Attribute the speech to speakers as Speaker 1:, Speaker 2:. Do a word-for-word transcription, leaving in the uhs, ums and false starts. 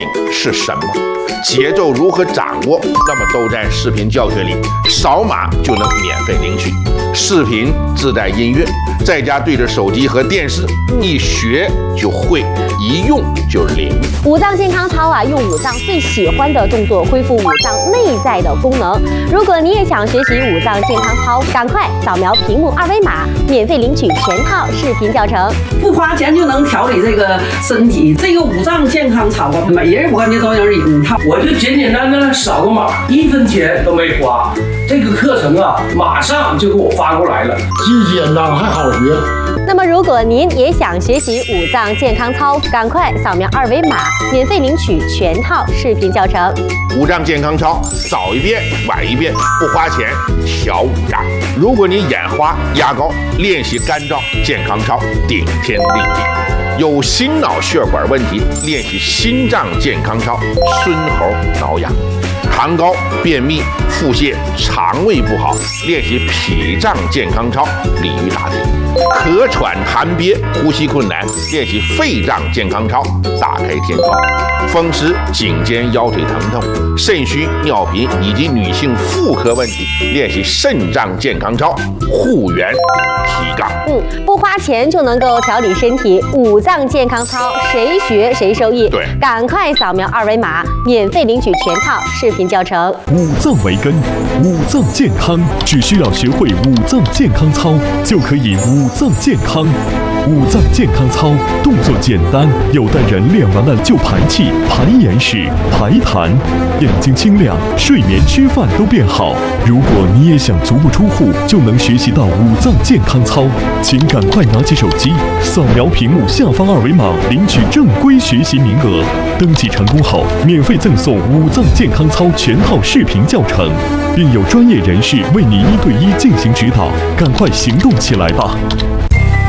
Speaker 1: 是什么？节奏如何掌握？那么都在视频教学里，扫码就能免费领取。视频自带音乐，在家对着手机和电视，一学就会，一用就灵。
Speaker 2: 五脏健康操啊，用五脏最喜欢的动作恢复五脏内在的功能。如果你也想学习五脏健康操，赶快扫描屏幕二维码，免费领取全套视频教程，
Speaker 3: 不花钱就能调理这个身体。这个五脏健康操啊，每人我感觉都有一套。
Speaker 4: 我就简简单单扫个码，一分钱都没花。这个课程啊，马上就给我发过来了，
Speaker 5: 既简单还好学。
Speaker 2: 那么，如果您也想学习五脏健康操，赶快扫描二维码，免费领取全套视频教程。
Speaker 1: 五脏健康操，早一遍晚一遍，不花钱，调五脏。如果你眼花、牙膏，练习干燥健康操，顶天立地。有心脑血管问题，练习心脏健康操，孙猴挠痒。痰高、便秘、腹泻、肠胃不好，练习脾脏健康操，鲤鱼打挺。咳喘痰憋、呼吸困难，练习肺脏健康操，打开天窗。风湿、颈肩腰腿疼痛、肾虚、尿频以及女性妇科问题，练习肾脏健康操，护元提杠。
Speaker 2: 嗯，不花钱就能够调理身体，五脏健康操谁学谁受益。
Speaker 1: 对，
Speaker 2: 赶快扫描二维码，免费领取全套视频教程。
Speaker 6: 五脏为根，五脏健康，只需要学会五脏健康操，就可以五脏健康。五脏健康操动作简单，有的人练完了就排气、排眼屎、排痰，眼睛清亮，睡眠、吃饭都变好。如果你也想足不出户就能学习到五脏健康操，请赶快拿起手机，扫描屏幕下方二维码，领取正规学习名额。登记成功后，免费赠送五脏健康操全套视频教程，并有专业人士为你一对一进行指导。赶快行动起来吧！